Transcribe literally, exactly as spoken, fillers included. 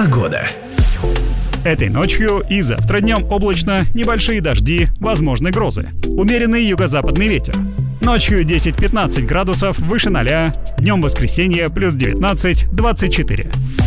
Погода. Этой ночью и завтра днем облачно, небольшие дожди, возможны грозы. Умеренный юго-западный ветер. Ночью десять-пятнадцать градусов выше ноля, днем воскресенье плюс девятнадцать-двадцать четыре.